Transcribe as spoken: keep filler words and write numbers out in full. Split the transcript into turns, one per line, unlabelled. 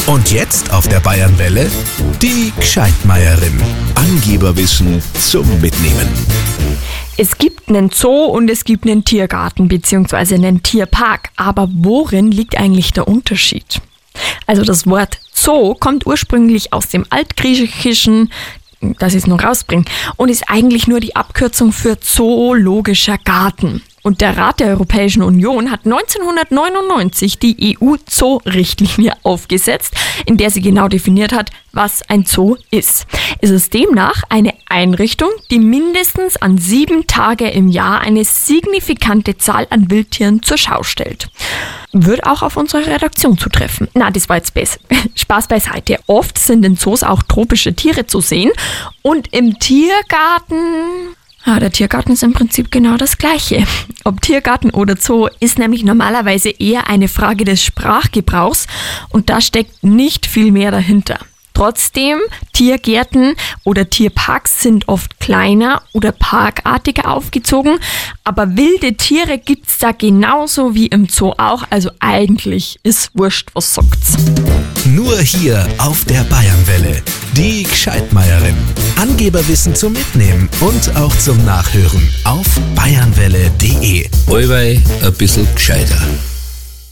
Und jetzt auf der Bayernwelle die Gscheidmeierin. Angeberwissen zum Mitnehmen.
Es gibt einen Zoo und es gibt einen Tiergarten bzw. einen Tierpark. Aber worin liegt eigentlich der Unterschied? Also das Wort Zoo kommt ursprünglich aus dem Altgriechischen, das ich es noch rausbringe, und ist eigentlich nur die Abkürzung für Zoologischer Garten. Und der Rat der Europäischen Union hat neunzehnhundertneunundneunzig die E U-Zoo-Richtlinie aufgesetzt, in der sie genau definiert hat, was ein Zoo ist. Es ist demnach eine Einrichtung, die mindestens an sieben Tage im Jahr eine signifikante Zahl an Wildtieren zur Schau stellt. Wird auch auf unsere Redaktion zutreffen. Na, das war jetzt Spaß. Spaß beiseite. Oft sind in Zoos auch tropische Tiere zu sehen. Und im Tiergarten... Ja, der Tiergarten ist im Prinzip genau das Gleiche. Ob Tiergarten oder Zoo ist nämlich normalerweise eher eine Frage des Sprachgebrauchs und da steckt nicht viel mehr dahinter. Trotzdem, Tiergärten oder Tierparks sind oft kleiner oder parkartiger aufgezogen, aber wilde Tiere gibt's da genauso wie im Zoo auch, also eigentlich ist wurscht, was sagt's.
Nur hier auf der Bayernwelle. Die Gscheidmeierin. Angeberwissen zum Mitnehmen und auch zum Nachhören auf bayernwelle punkt de.
Allweil ein bisschen gescheiter.